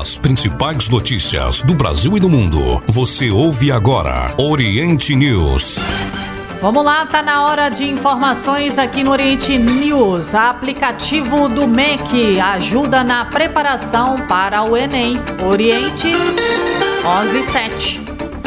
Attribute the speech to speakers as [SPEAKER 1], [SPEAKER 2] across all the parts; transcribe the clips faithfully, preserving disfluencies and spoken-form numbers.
[SPEAKER 1] As principais notícias do Brasil e do mundo. Você ouve agora Oriente News.
[SPEAKER 2] Vamos lá, tá na hora de informações aqui no Oriente News. Aplicativo do M E C ajuda na preparação para o Enem. Oriente onze e sete.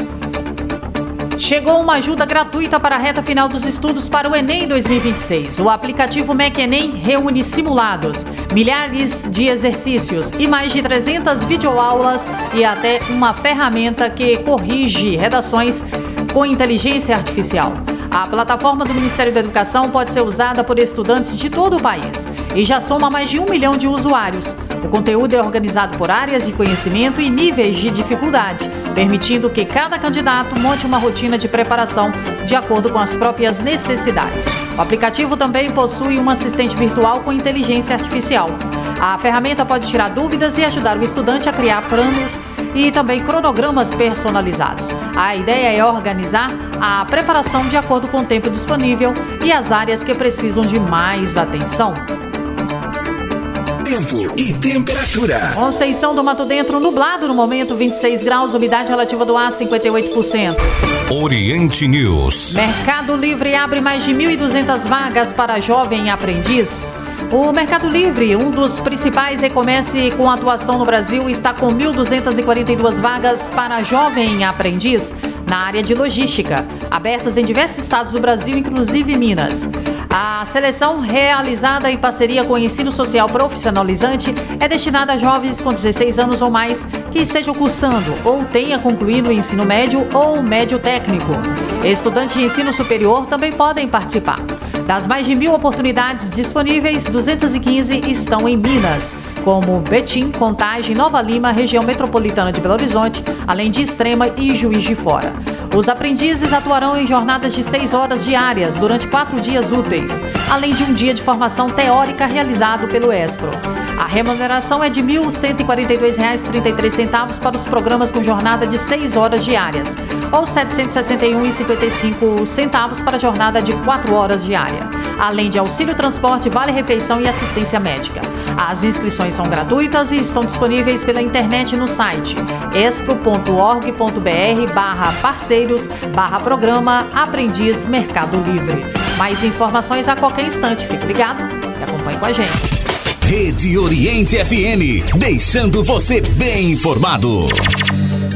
[SPEAKER 2] Chegou uma ajuda gratuita para a reta final dos estudos para o Enem dois mil e vinte e seis. O aplicativo M E C Enem reúne simulados, milhares de exercícios e mais de trezentas videoaulas e até uma ferramenta que corrige redações com inteligência artificial. A plataforma do Ministério da Educação pode ser usada por estudantes de todo o país e já soma mais de um milhão de usuários. O conteúdo é organizado por áreas de conhecimento e níveis de dificuldade, permitindo que cada candidato monte uma rotina de preparação de acordo com as próprias necessidades. O aplicativo também possui um assistente virtual com inteligência artificial. A ferramenta pode tirar dúvidas e ajudar o estudante a criar planos e também cronogramas personalizados. A ideia é organizar a preparação de acordo com o tempo disponível e as áreas que precisam de mais atenção.
[SPEAKER 3] Tempo e temperatura.
[SPEAKER 2] Conceição do Mato Dentro, nublado no momento, vinte e seis graus, umidade relativa do ar cinquenta e oito por cento.
[SPEAKER 1] Oriente News.
[SPEAKER 2] Mercado Livre abre mais de mil e duzentas vagas para jovem aprendiz. O Mercado Livre, um dos principais e-commerce com atuação no Brasil, está com mil duzentas e quarenta e duas vagas para jovem aprendiz na área de logística, abertas em diversos estados do Brasil, inclusive Minas. A seleção, realizada em parceria com o Ensino Social Profissionalizante, é destinada a jovens com dezesseis anos ou mais que estejam cursando ou tenha concluído o ensino médio ou médio técnico. Estudantes de ensino superior também podem participar. Das mais de mil oportunidades disponíveis, duzentas e quinze estão em Minas, como Betim, Contagem, Nova Lima, região metropolitana de Belo Horizonte, além de Extrema e Juiz de Fora. Os aprendizes atuarão em jornadas de seis horas diárias durante quatro dias úteis, além de um dia de formação teórica realizado pelo ESPRO. A remuneração é de mil cento e quarenta e dois reais e trinta e três centavos para os programas com jornada de seis horas diárias, ou setecentos e sessenta e um reais e cinquenta e cinco centavos para a jornada de quatro horas diária, além de auxílio transporte, vale-refeição e assistência médica. As inscrições são gratuitas e estão disponíveis pela internet no site espro ponto org ponto br barra parceiros barra programa Aprendiz Mercado Livre. Mais informações a qualquer instante. Fique ligado e acompanhe com a gente.
[SPEAKER 3] Rede Oriente F M, deixando você bem informado.